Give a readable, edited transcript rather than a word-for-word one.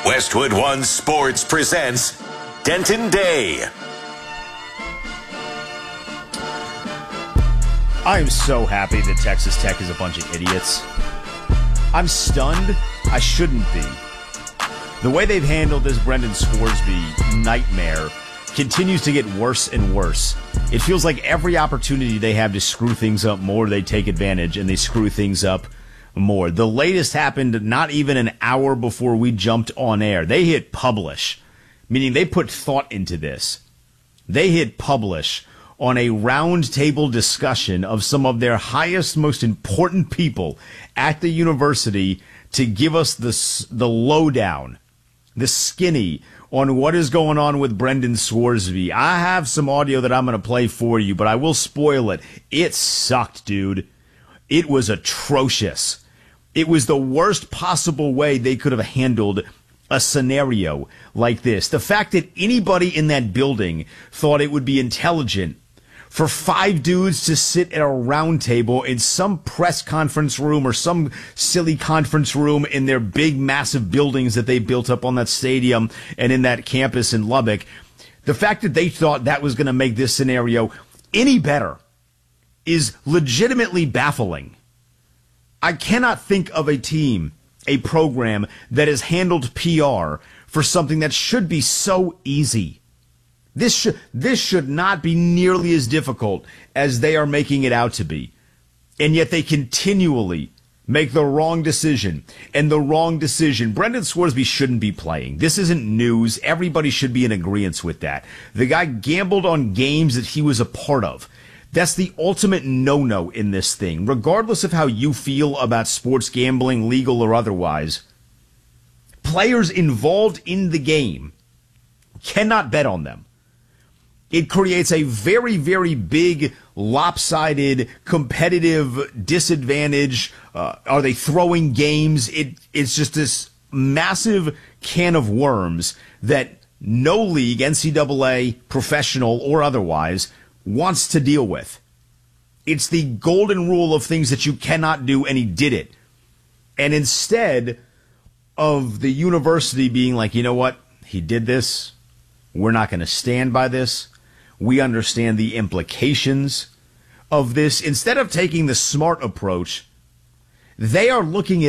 Westwood One Sports presents Denton Day. I am so happy that Texas Tech is a bunch of idiots. I'm stunned. I shouldn't be. The way they've handled this Brendan Scoresby nightmare continues to get worse and worse. It feels like every opportunity they have to screw things up more, they take advantage and they screw things up more. The latest happened not even an hour before we jumped on air. They hit publish, meaning they put thought into this. They hit publish on a roundtable discussion of some of their highest, most important people at the university to give us the lowdown, the skinny on what is going on with Brendan Scoresby. I have some audio that I'm going to play for you, but I will spoil it. It sucked, dude. It was atrocious. It was the worst possible way they could have handled a scenario like this. The fact that anybody in that building thought it would be intelligent for five dudes to sit at a round table in some press conference room or some silly conference room in their big, massive buildings that they built up on that stadium and in that campus in Lubbock, the fact that they thought that was going to make this scenario any better is legitimately baffling. I cannot think of a team, a program that has handled PR for something that should be so easy. This should not be nearly as difficult as they are making it out to be. And yet they continually make the wrong decision and the wrong decision. Brendan Scoresby shouldn't be playing. This isn't news. Everybody should be in agreement with that. The guy gambled on games that he was a part of. That's the ultimate no-no in this thing. Regardless of how you feel about sports gambling, legal or otherwise, players involved in the game cannot bet on them. It creates a very, very big, lopsided, competitive disadvantage. Are they throwing games? It's just this massive can of worms that no league, NCAA, professional or otherwise, wants to deal with. It's the golden rule of things that you cannot do, and he did it. And instead of the university being like, you know what, he did this, we're not going to stand by this, we understand the implications of this. Instead of taking the smart approach, they are looking at